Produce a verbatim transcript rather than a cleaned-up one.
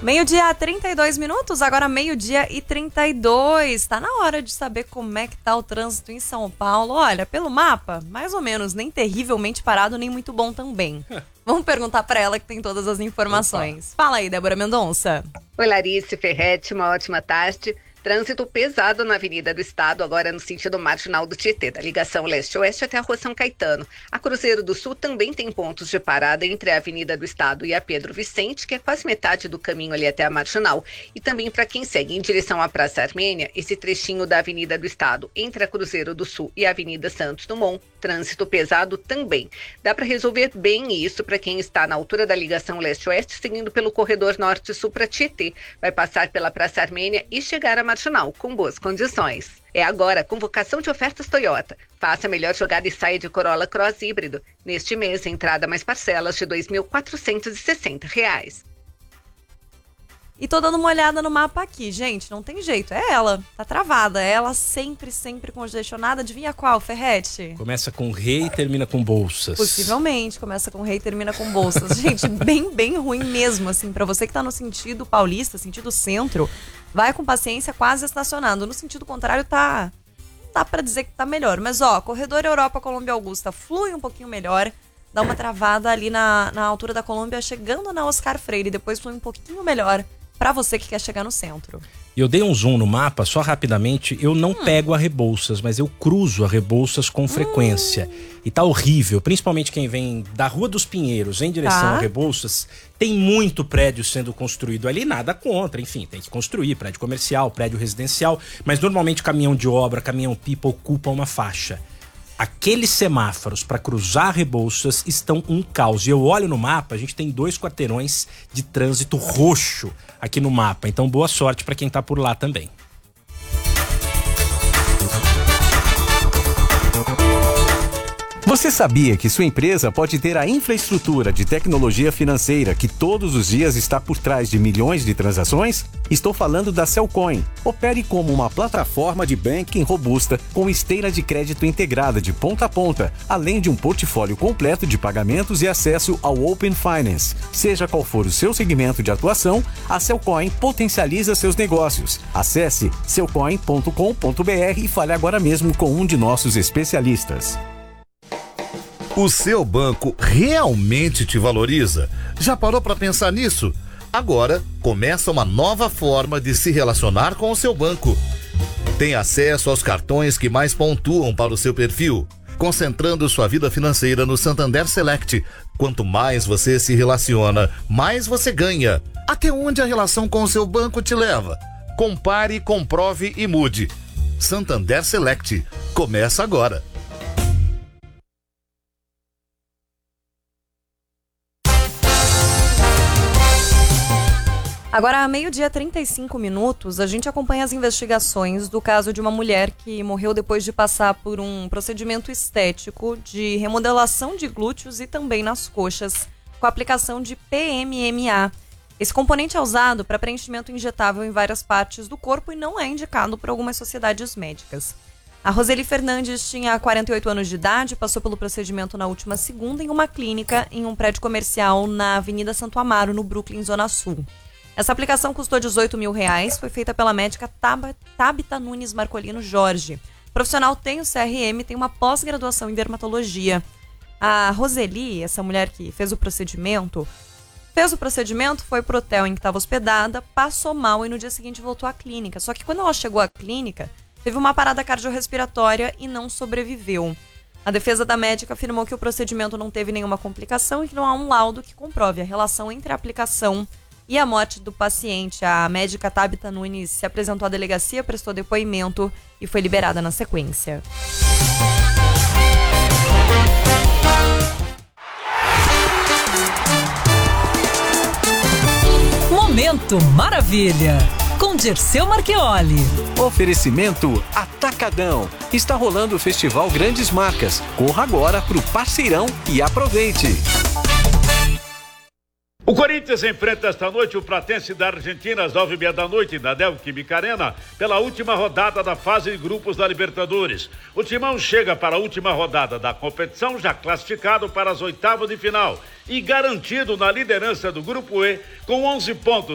Meio-dia, trinta e dois minutos, agora meio-dia e trinta e dois. Tá na hora de saber como é que tá o trânsito em São Paulo. Olha, pelo mapa, mais ou menos, nem terrivelmente parado, nem muito bom também. Vamos perguntar pra ela que tem todas as informações. Opa. Fala aí, Débora Mendonça. Oi, Larissa Ferretti, uma ótima tarde. Trânsito pesado na Avenida do Estado, agora no sentido marginal do Tietê, da ligação leste-oeste até a Rua São Caetano. A Cruzeiro do Sul também tem pontos de parada entre a Avenida do Estado e a Pedro Vicente, que é quase metade do caminho ali até a marginal. E também para quem segue em direção à Praça Armênia, esse trechinho da Avenida do Estado entre a Cruzeiro do Sul e a Avenida Santos Dumont, trânsito pesado também. Dá para resolver bem isso para quem está na altura da ligação leste-oeste, seguindo pelo corredor norte-sul para Tietê. Vai passar pela Praça Armênia e chegar a marginal com boas condições. É agora a convocação de ofertas Toyota. Faça a melhor jogada e saia de Corolla Cross híbrido. Neste mês, entrada mais parcelas de dois mil quatrocentos e sessenta reais. E tô dando uma olhada no mapa aqui, gente, não tem jeito, é ela, tá travada, é ela sempre, sempre congestionada, adivinha qual, Ferretti? Começa com rei e termina com bolsas. Possivelmente, começa com rei e termina com bolsas. Gente, bem, bem ruim mesmo, assim, pra você que tá no sentido paulista, sentido centro, vai com paciência quase estacionando, no sentido contrário tá, não dá pra dizer que tá melhor, mas ó, corredor Europa Colômbia Augusta flui um pouquinho melhor, dá uma travada ali na, na altura da Colômbia, chegando na Oscar Freire, depois flui um pouquinho melhor pra você que quer chegar no centro. Eu dei um zoom no mapa, só rapidamente, eu não hum. pego a Rebouças, mas eu cruzo a Rebouças com frequência. Hum. E tá horrível, principalmente quem vem da Rua dos Pinheiros em direção tá. a Rebouças, tem muito prédio sendo construído ali, nada contra, enfim, tem que construir, prédio comercial, prédio residencial, mas normalmente caminhão de obra, caminhão-pipa ocupa uma faixa. Aqueles semáforos para cruzar Rebouças estão um caos. E eu olho no mapa, a gente tem dois quarteirões de trânsito roxo aqui no mapa. Então, boa sorte para quem tá por lá também. Você sabia que sua empresa pode ter a infraestrutura de tecnologia financeira que todos os dias está por trás de milhões de transações? Estou falando da Cellcoin. Opere como uma plataforma de banking robusta com esteira de crédito integrada de ponta a ponta, além de um portfólio completo de pagamentos e acesso ao Open Finance. Seja qual for o seu segmento de atuação, a Cellcoin potencializa seus negócios. Acesse cellcoin ponto com ponto br e fale agora mesmo com um de nossos especialistas. O seu banco realmente te valoriza? Já parou para pensar nisso? Agora começa uma nova forma de se relacionar com o seu banco. Tem acesso aos cartões que mais pontuam para o seu perfil, concentrando sua vida financeira no Santander Select. Quanto mais você se relaciona, mais você ganha. Até onde a relação com o seu banco te leva? Compare, comprove e mude. Santander Select. Começa agora. Agora, meio-dia, trinta e cinco minutos, a gente acompanha as investigações do caso de uma mulher que morreu depois de passar por um procedimento estético de remodelação de glúteos e também nas coxas, com a aplicação de P M M A. Esse componente é usado para preenchimento injetável em várias partes do corpo e não é indicado por algumas sociedades médicas. A Roseli Fernandes tinha quarenta e oito anos de idade e passou pelo procedimento na última segunda em uma clínica em um prédio comercial na Avenida Santo Amaro, no Brooklyn, Zona Sul. Essa aplicação custou dezoito mil reais, foi feita pela médica Tabita Nunes Marcolino Jorge. O profissional tem o C R M, tem uma pós-graduação em dermatologia. A Roseli, essa mulher que fez o procedimento, fez o procedimento, foi pro hotel em que estava hospedada, passou mal e no dia seguinte voltou à clínica. Só que quando ela chegou à clínica, teve uma parada cardiorrespiratória e não sobreviveu. A defesa da médica afirmou que o procedimento não teve nenhuma complicação e que não há um laudo que comprove a relação entre a aplicação e a morte do paciente. A médica Tabita Nunes se apresentou à delegacia, prestou depoimento e foi liberada na sequência. Momento Maravilha, com Dirceu Marchioli. Oferecimento Atacadão. Está rolando o Festival Grandes Marcas. Corra agora pro Parceirão e aproveite. O Corinthians enfrenta esta noite o Platense da Argentina às nove e meia da noite na Neoquímica Arena pela última rodada da fase de grupos da Libertadores. O Timão chega para a última rodada da competição já classificado para as oitavas de final e garantido na liderança do Grupo E com onze pontos.